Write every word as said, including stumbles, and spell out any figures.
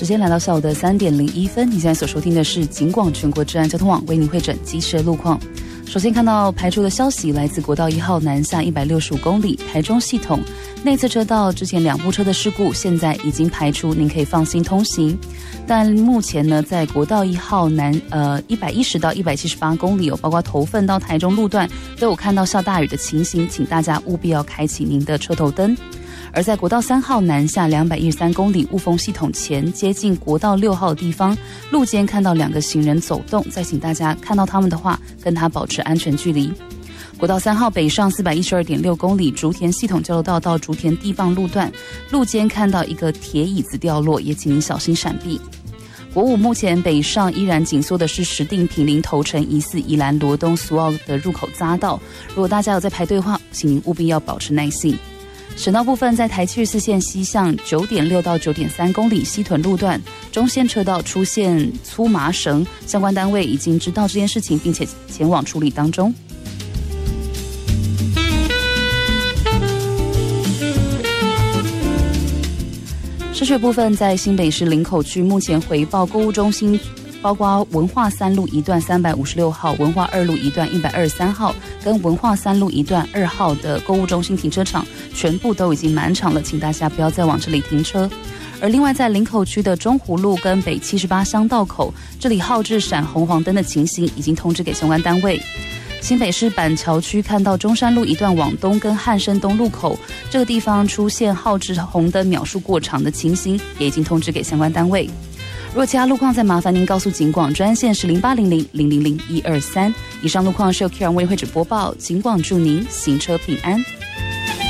时间来到下午的三点零一分，你现在所收听的是警广全国治安交通网为您汇整及时的路况。首先看到排除的消息，来自国道一号南下一百六十五公里，台中系统内侧车道之前两部车的事故，现在已经排除，您可以放心通行。但目前呢，在国道一号南呃一百一十到一百七十八公里有、哦、包括头份到台中路段都有看到下大雨的情形，请大家务必要开启您的车头灯。而在国道三号南下两百一十三公里雾峰系统前接近国道六号的地方，路肩看到两个行人走动，再请大家看到他们的话跟他保持安全距离。国道三号北上四百一十二点六公里竹田系统交流道到竹田地磅路段，路肩看到一个铁椅子掉落，也请您小心闪避。国五目前北上依然紧缩的是石碇坪林头城疑似宜兰罗东苏澳的入口匝道，如果大家有在排队的话，请您务必要保持耐性。省道部分，在台七十四线西向九点六到九点三公里西屯路段中线车道出现粗麻绳，相关单位已经知道这件事情，并且前往处理当中。市区部分，在新北市林口区目前回报购物中心包括文化三路一段三百五十六号、文化二路一段一百二十三号跟文化三路一段二号的购物中心停车场全部都已经满场了，请大家不要再往这里停车。而另外在林口区的中湖路跟北七十八乡道口，这里号志闪红黄灯的情形已经通知给相关单位。新北市板桥区看到中山路一段往东跟汉生东路口这个地方出现号志红灯秒数过长的情形，也已经通知给相关单位。若其他路况再麻烦您告诉警广专线是零八零零零零零一二三。以上路况是由 Karen 为会址播报，警广祝您行车平安。